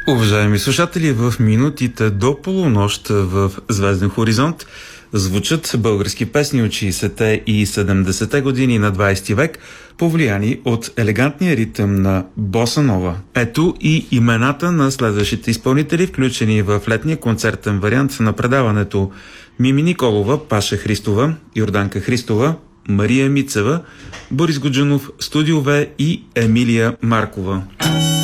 Уважаеми слушатели, в минутите до полунощ в Звезден хоризонт звучат български песни от 60-те и 70-те години на 20 век, повлияни от елегантния ритъм на боса нова. Ето и имената на следващите изпълнители, включени в летния концертен вариант на предаването: Мими Николова, Паша Христова, Йорданка Христова, Мария Мицева, Борис Годжанов, Студио В и Емилия Маркова.